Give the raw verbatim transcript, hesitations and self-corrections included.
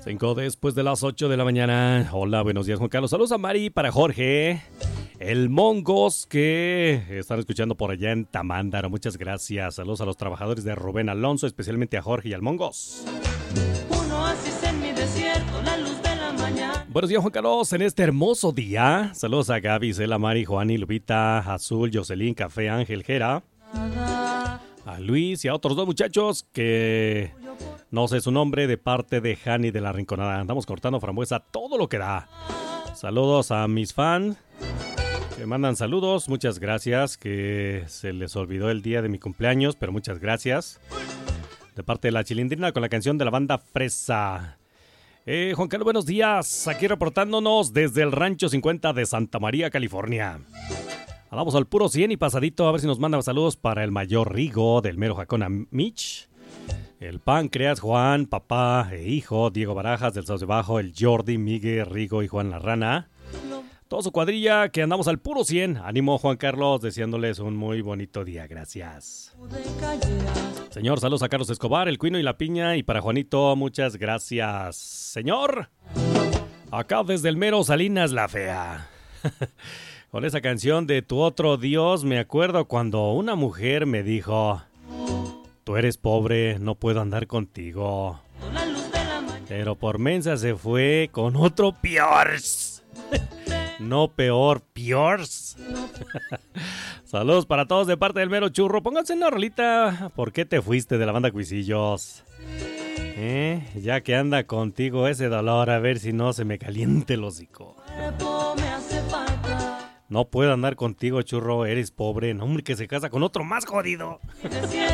Cinco después de las ocho de la mañana. Hola, buenos días, Juan Carlos. Saludos a Mari, para Jorge, el Mongos, que están escuchando por allá en Tamándaro. Muchas gracias. Saludos a los trabajadores de Rubén Alonso, especialmente a Jorge y al Mongos. Un oasis en mi desierto, la luz de la mañana. Buenos días, Juan Carlos, en este hermoso día. Saludos a Gaby, Cela, Mari, Juani, Lupita, Azul, Jocelyn, Café, Ángel, Jera, a Luis y a otros dos muchachos que no sé su nombre, de parte de Jani de la Rinconada. Andamos cortando frambuesa todo lo que da. Saludos a mis fans que mandan saludos. Muchas gracias, que se les olvidó el día de mi cumpleaños, pero muchas gracias. De parte de la Chilindrina con la canción de la banda Fresa. Eh, Juan Carlos, buenos días. Aquí reportándonos desde el Rancho cincuenta de Santa María, California. Vamos al puro cien y pasadito, a ver si nos manda saludos para el mayor Rigo, del mero Jacona Mitch, el Páncreas, Juan, papá e hijo, Diego Barajas del Sauce Bajo, el Jordi, Miguel, Rigo y Juan la Rana. Toda su cuadrilla, que andamos al puro cien. Ánimo, Juan Carlos, deseándoles un muy bonito día. Gracias. Señor, saludos a Carlos Escobar, el Cuino y la Piña. Y para Juanito, muchas gracias. Señor, acá desde el mero Salinas la Fea. Con esa canción de Tu Otro Dios, me acuerdo cuando una mujer me dijo: tú eres pobre, no puedo andar contigo. Pero por mensa se fue con otro piors. No peor, piors. Saludos para todos de parte del mero Churro. Pónganse una rolita. ¿Por qué te fuiste de la banda Cuisillos? ¿Eh? Ya que anda contigo ese dolor, a ver si no se me caliente el hocico. No puedo andar contigo, Churro, eres pobre. No, hombre, que se casa con otro más jodido.